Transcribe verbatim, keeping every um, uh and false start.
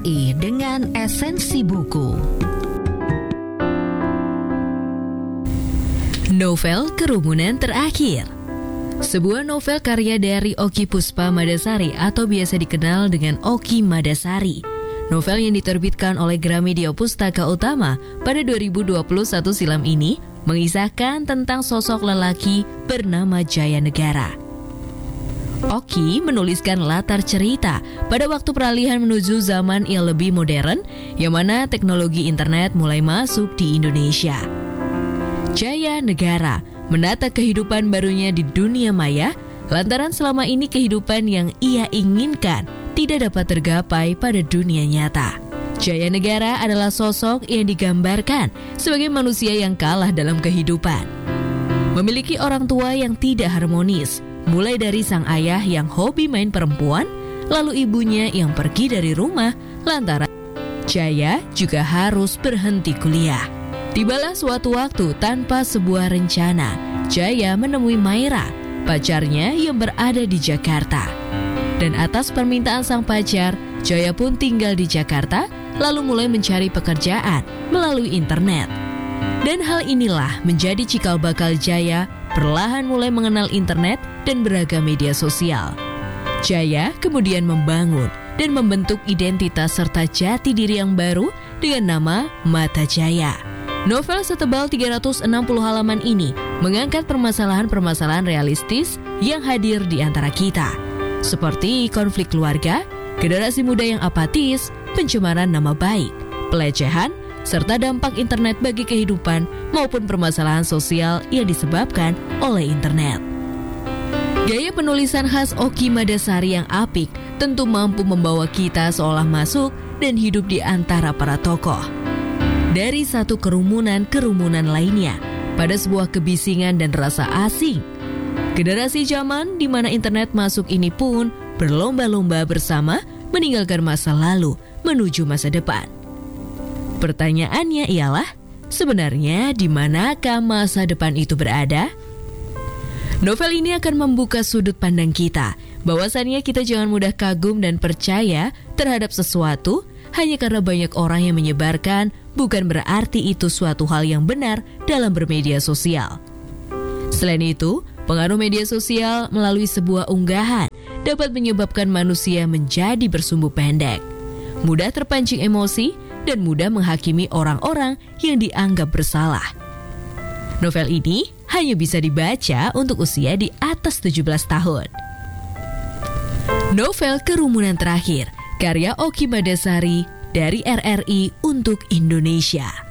I dengan esensi buku. Novel Kerumunan Terakhir. Sebuah novel karya dari Oki Puspa Madasari atau biasa dikenal dengan Oki Madasari. Novel yang diterbitkan oleh Gramedia Pustaka Utama pada dua ribu dua puluh satu silam ini mengisahkan tentang sosok lelaki bernama Jaya Negara. Oki menuliskan latar cerita pada waktu peralihan menuju zaman yang lebih modern, yang mana teknologi internet mulai masuk di Indonesia. Jaya Negara menata kehidupan barunya di dunia maya, lantaran selama ini kehidupan yang ia inginkan tidak dapat tergapai pada dunia nyata. Jaya Negara adalah sosok yang digambarkan sebagai manusia yang kalah dalam kehidupan. Memiliki orang tua yang tidak harmonis, mulai dari sang ayah yang hobi main perempuan, lalu ibunya yang pergi dari rumah lantaran Jaya juga harus berhenti kuliah. Tibalah suatu waktu tanpa sebuah rencana, Jaya menemui Maira, pacarnya yang berada di Jakarta. Dan atas permintaan sang pacar, Jaya pun tinggal di Jakarta, lalu mulai mencari pekerjaan melalui internet. Dan hal inilah menjadi cikal bakal Jaya perlahan mulai mengenal internet dan beragam media sosial. Jaya kemudian membangun dan membentuk identitas serta jati diri yang baru dengan nama Mata Jaya. Novel setebal tiga ratus enam puluh halaman ini mengangkat permasalahan-permasalahan realistis yang hadir di antara kita, seperti konflik keluarga, generasi muda yang apatis, pencemaran nama baik, pelecehan, serta dampak internet bagi kehidupan maupun permasalahan sosial yang disebabkan oleh internet. Gaya penulisan khas Oki Madasari yang apik tentu mampu membawa kita seolah masuk dan hidup di antara para tokoh. Dari satu kerumunan-kerumunan lainnya, pada sebuah kebisingan dan rasa asing. Generasi zaman di mana internet masuk ini pun berlomba-lomba bersama meninggalkan masa lalu menuju masa depan. Pertanyaannya ialah, sebenarnya di manakah masa depan itu berada? Novel ini akan membuka sudut pandang kita, bahwasannya kita jangan mudah kagum dan percaya terhadap sesuatu hanya karena banyak orang yang menyebarkan, bukan berarti itu suatu hal yang benar dalam bermedia sosial. Selain itu, pengaruh media sosial melalui sebuah unggahan dapat menyebabkan manusia menjadi bersumbu pendek, mudah terpancing emosi, dan mudah menghakimi orang-orang yang dianggap bersalah. Novel ini hanya bisa dibaca untuk usia di atas tujuh belas tahun. Novel Kerumunan Terakhir, karya Oki Madasari dari R R I untuk Indonesia.